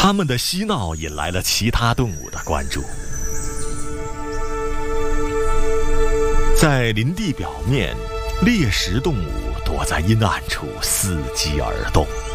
它们的嬉闹引来了其他动物的关注。在林地表面，猎食动物躲在阴暗处伺机而动。